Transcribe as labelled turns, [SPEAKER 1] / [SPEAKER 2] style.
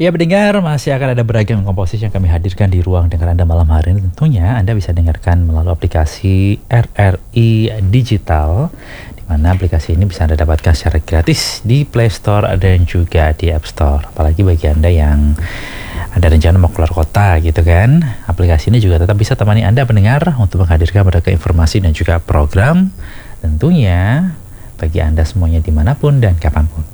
[SPEAKER 1] Ya pendengar, masih akan ada beragam komposisi yang kami hadirkan di ruang dengar Anda malam hari ini. Tentunya Anda bisa dengarkan melalui aplikasi RRI Digital, di mana aplikasi ini bisa Anda dapatkan secara gratis di Play Store dan juga di App Store. Apalagi bagi Anda yang ada rencana mau keluar kota gitu kan, aplikasi ini juga tetap bisa temani Anda pendengar untuk menghadirkan berbagai informasi dan juga program, tentunya bagi Anda semuanya dimanapun dan kapanpun.